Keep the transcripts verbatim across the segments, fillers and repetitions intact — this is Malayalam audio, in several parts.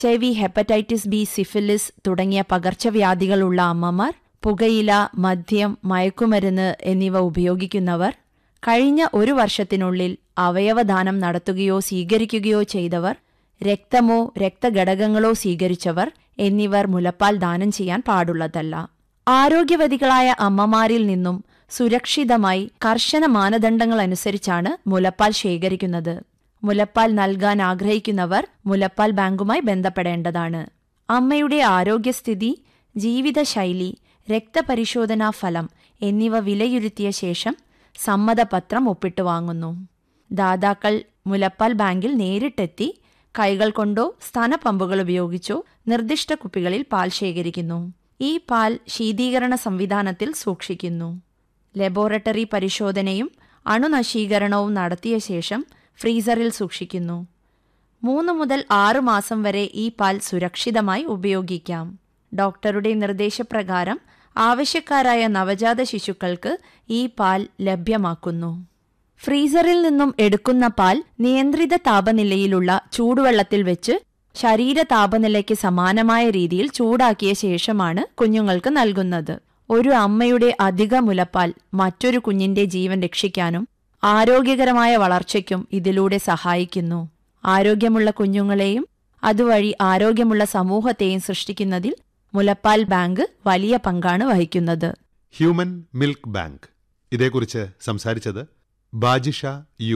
H I V, hepatitis B, syphilis തുടങ്ങിയ പകർച്ചവ്യാധികളുള്ള അമ്മമാർ, പുകയില, മദ്യം, മയക്കുമരുന്ന് എന്നിവ ഉപയോഗിക്കുന്നവർ, കഴിഞ്ഞ ഒരു വർഷത്തിനുള്ളിൽ അവയവദാനം നടത്തുകയോ സ്വീകരിക്കുകയോ ചെയ്തവർ, രക്തമോ രക്തഘടകങ്ങളോ സ്വീകരിച്ചവർ എന്നിവർ മുലപ്പാൽ ദാനം ചെയ്യാൻ പാടുള്ളതല്ല. ആരോഗ്യവതികളായ അമ്മമാരിൽ നിന്നും സുരക്ഷിതമായി കർശന മാനദണ്ഡങ്ങൾ അനുസരിച്ചാണ് മുലപ്പാൽ ശേഖരിക്കുന്നത്. മുലപ്പാൽ നൽകാൻ ആഗ്രഹിക്കുന്നവർ മുലപ്പാൽ ബാങ്കുമായി ബന്ധപ്പെടേണ്ടതാണ്. അമ്മയുടെ ആരോഗ്യസ്ഥിതി, ജീവിതശൈലി, രക്തപരിശോധനാ ഫലം എന്നിവ വിലയിരുത്തിയ ശേഷം സമ്മതപത്രം ഒപ്പിട്ട് വാങ്ങുന്നു. ദാതാക്കൾ മുലപ്പാൽ ബാങ്കിൽ നേരിട്ടെത്തി കൈകൾ കൊണ്ടോ സ്തനപമ്പുകൾ ഉപയോഗിച്ചോ നിർദ്ദിഷ്ട കുപ്പികളിൽ പാൽ ശേഖരിക്കുന്നു. ഈ പാൽ ശീതീകരണ സംവിധാനത്തിൽ സൂക്ഷിക്കുന്നു. ലബോറട്ടറി പരിശോധനയും അണുനശീകരണവും നടത്തിയ ശേഷം ഫ്രീസറിൽ സൂക്ഷിക്കുന്നു. മൂന്ന് മുതൽ ആറ് മാസം വരെ ഈ പാൽ സുരക്ഷിതമായി ഉപയോഗിക്കാം. ഡോക്ടറുടെ നിർദ്ദേശപ്രകാരം ആവശ്യക്കാരായ നവജാത ശിശുക്കൾക്ക് ഈ പാൽ ലഭ്യമാക്കുന്നു. ഫ്രീസറിൽ നിന്നും എടുക്കുന്ന പാൽ നിയന്ത്രിത താപനിലയിലുള്ള ചൂടുവെള്ളത്തിൽ വെച്ച് ശരീര താപനിലയ്ക്ക് സമാനമായ രീതിയിൽ ചൂടാക്കിയ ശേഷമാണ് കുഞ്ഞുങ്ങൾക്ക് നൽകുന്നത്. ഒരു അമ്മയുടെ അധിക മുലപ്പാൽ മറ്റൊരു കുഞ്ഞിന്റെ ജീവൻ രക്ഷിക്കാനും ആരോഗ്യകരമായ വളർച്ചയ്ക്കും ഇതിലൂടെ സഹായിക്കുന്നു. ആരോഗ്യമുള്ള കുഞ്ഞുങ്ങളെയും അതുവഴി ആരോഗ്യമുള്ള സമൂഹത്തെയും സൃഷ്ടിക്കുന്നതിൽ മുലപ്പാൽ ബാങ്ക് വലിയ പങ്കാണ് വഹിക്കുന്നത്. ഹ്യൂമൻ മിൽക്ക് ബാങ്ക്, ഇതേക്കുറിച്ച് സംസാരിച്ചത് Bajisha U.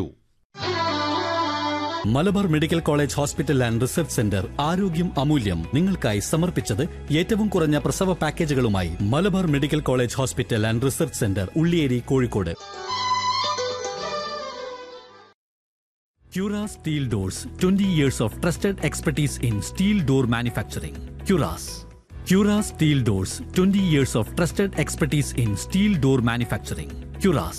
Malabar medical college hospital and research centre ആരോഗ്യം അമൂല്യം നിങ്ങൾക്കായി സമർപ്പിച്ചത് ഏറ്റവും കുറഞ്ഞ പ്രസവ പാക്കേജുകളുമായി Malabar medical college hospital and research centre, Ulliyeri, Kozhikode. Cura Steel Doors, twenty years of trusted expertise in steel door manufacturing. Curas. Cura Steel Doors, twenty years of trusted expertise in steel door manufacturing. Curas.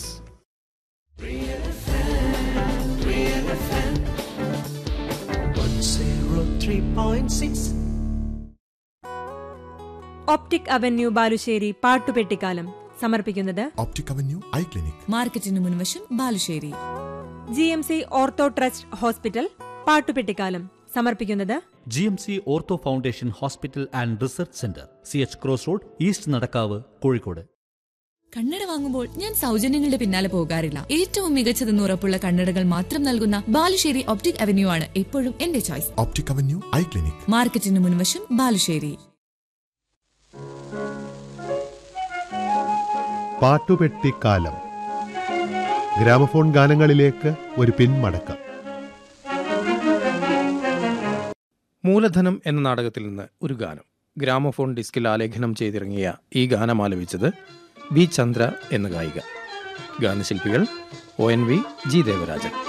Optic avenue Balussery പാട്ടുപെട്ടിക്കാലം സമർപ്പിക്കുന്നത് ഒപ്റ്റിക് അവന്യൂ ഐ ക്ലിനിക്, മാർക്കറ്റിന് മുൻവശം, Balussery. G M C ortho trust hospital പാട്ടുപെട്ടിക്കാലം സമർപ്പിക്കുന്നത് G M C ortho foundation hospital and research centre, C H cross road, east Nadakkavu, Kozhikode. കണ്ണട വാങ്ങുമ്പോൾ ഞാൻ സൗജന്യങ്ങളുടെ പിന്നാലെ പോകാറില്ല. ഏറ്റവും മികച്ചതെന്ന് ഉറപ്പുള്ള കണ്ണടകൾ മാത്രം നൽകുന്ന ബാലുശ്ശേരി ഒപ്റ്റിക് അവന്യൂ ആണ് എപ്പോഴും എന്റെ choice. Optic avenue I clinic, മാർക്കറ്റിന് മുൻവശം, ബാലുശ്ശേരി. പാട്ടുപെട്ടിക്കാലം, ഗ്രാമഫോൺ ഗാനങ്ങളിലേക്ക് ഒരു പിന്മടക്കം. മൂലധനം എന്ന നാടകത്തിൽ നിന്ന് ഒരു ഗാനം ഗ്രാമഫോൺ ഡിസ്കിൽ ആലേഖനം ചെയ്തിറങ്ങിയ ഈ ഗാനം ആലപിച്ചത് ബി ചന്ദ്ര എന്ന ഗായിക. ഗാനശില്പികൾ O N V, G Devarajan.